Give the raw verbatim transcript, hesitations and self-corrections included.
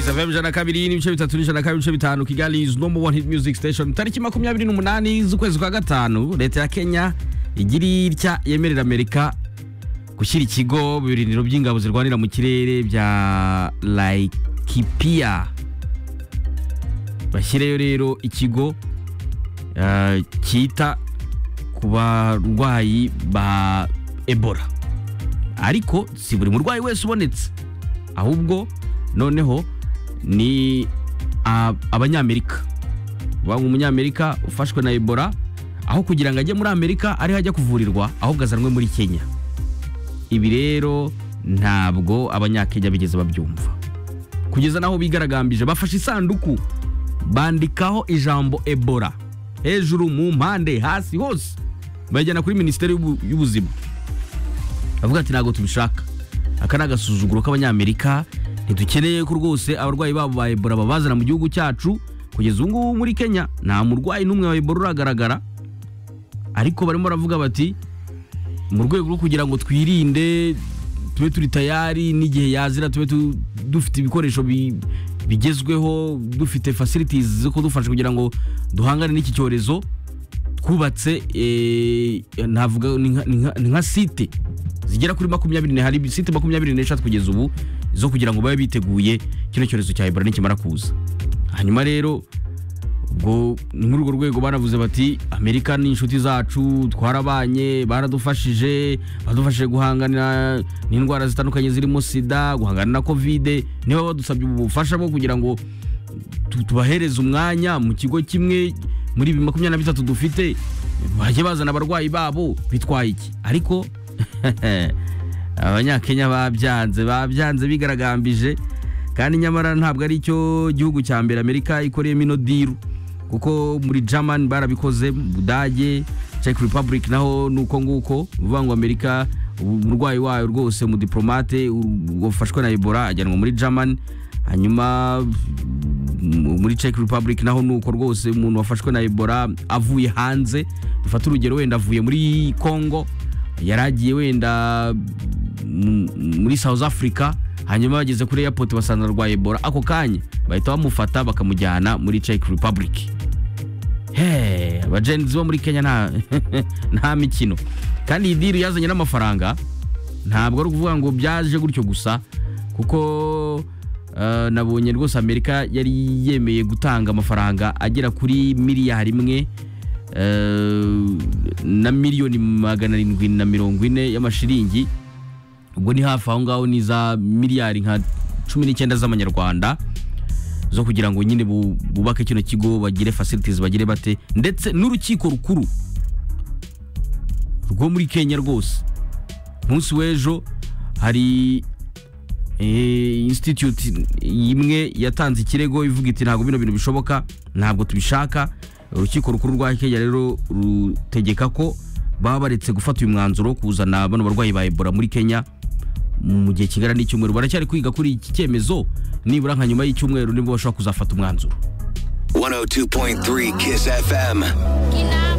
Kiss F M jana kabiri n'ibice bitatu n'ijana kabiri n'ibice bitanu Kigali is number one hit music station. Tariki makumyabiri n'umunani z'ukwezi kwa gatanu leta ya Kenya igiri itya yemerera Amerika gushyira ikigo birindiro by'ingabo zirwanira mu kirere bya Laikipia. Bashyireyo rero ikigo uh, kita ku barwayi ba Ebola. Ariko si buri murwayi wese ubonetse, ahubwo noneho ni uh, abanyamerika. Bamwe umunyamerika ufashwe na Ebola, aho kugira ngo ajye muri Amerika ari hajya kuvurirwa, ahubwo azanwe muri Kenya. Ibi rero ntabwo abanyakenya bigeze babyumva, kugeza naho bigaragambije bafashe isanduku bandikaho ijambo Ebola hejuru, mu mpande, hasi, hose, bajyana kuri Minisiteri y'Ubuzima. Avuga ati ntago tubishaka, aka nagasuzuguro k'abanyamerika, ntidukeneye ko rwose abarwayi babo ba Ebola babazana mu gihugu cyacu. Kugeza ubu muri Kenya nta murwayi n'umwe wa Ebola uragaragara, ariko barimo baravuga bati mu rwego rwo kugira ngo twirinde, tube turi tayari n'igihe yazira, tube dufite ibikoresho bigezweho, dufite facilities zo kudufasha kugira ngo duhangane n'iki cyorezo, twubatse eh, navuga ni nka site zigera kuri makumyabiri, ne hari site makumyabiri n'eshatu kugeza ubu zo kugira ngo babe biteguye kino cyorezo cya Ebola nikimara kuza. Hanyuma rero ubwo muri urwo rwego baravuze bati Amerika ni inshuti zacu, twarabanye, baradufashije, badufashije guhangana n'indwara zitandukanye zirimo sida, guhangana na covid. Niba badusabye ubufasha bwo kugira ngo tubahereze umwanya mu kigo kimwe muri makumyabiri na bitatu dufite, bajye bazana abarwayi babo, bitwaye iki? Ariko abanyakenya babyanze babyanze bigaragambije, kandi nyamara ntabwo ari cyo gihugu cya mbere Amerika ikoreyemo ino diru, kuko muri German barabikoze, Budage, Czech Republic naho nuko nguko. Uvuga ngo Amerika umurwayi wayo rwose mu diplomate wafashwe na Ebola ajyanwa muri German. Hanyuma muri Czech Republic naho nuko rwose umuntu wafashwe na Ebola avuye hanze, dufata urugero wenda avuye muri Congo, yaragiye wenda muri South Africa, hanyuma bageze kuri airport basanga arwaye Ebola, ako kanya bahita bamufata bakamujyana muri Czech Republic. Hey, abagenzi bo muri Kenya nta nta mikino. Kandi iyi deal yazanye n'amafaranga, ntabwo ari ukuvuga ngo byaje gutyo gusa, kuko uh, nabonye rwose Amerika yari yemeye gutanga amafaranga agera kuri miliyari imwe uh, na miliyoni magana arindwi na mirongo ine y'amashiringi. Ubwo ni hafi aho ngaho ni za miliyari nka cumi n'icyenda z'amanyarwanda zo kugira ngo nyine bubake kino kigo, bagire facilities, bagire bate, ndetse n'urukiko rukuru rwo muri Kenya rwose. Munsi w'ejo hari eh, institute imwe yatanze ikirego ivuga iti ntabwo bino bintu bishoboka, ntabwo tubishaka. Urukiko rukuru rwa Kenya rero rutegeka ko baba baretse gufata uyu mwanzuro kuzana bano barwayi ba Ebola muri Kenya mu gihe kingana n'icyumweru. Baracyari kwiga kuri iki cyemezo, nibura nka nyuma y'icyumweru nibwo bashobora kuzafata umwanzuro. one oh two point three Kiss F M.